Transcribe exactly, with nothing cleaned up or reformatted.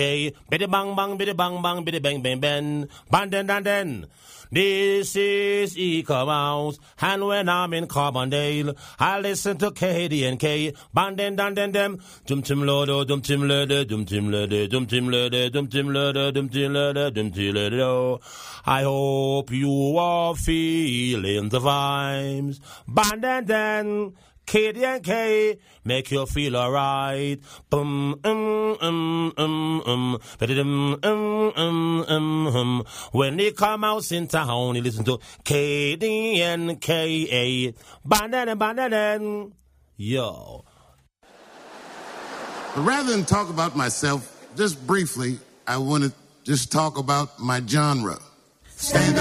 Hey, biddy bang bang, biddy bang bang, biddy bang bang bang, bang den den den. This is Eco Mouse, and when I'm in Carbondale, I listen to K D N K, bang den den den dem, dum tim lodo, dum tim lede, dum tim lede, dum tim lede, dum tim lede, dum tim lede, dum tim lede. I hope you are feeling the vibes, bang den den. K D N K, make you feel alright. Bum, um, um, um, um, um, um, um, um, um. When they come out in town, you listen to K D N K. Banana, banana. Yo. Rather than talk about myself, just briefly, I want to just talk about my genre. Stand up.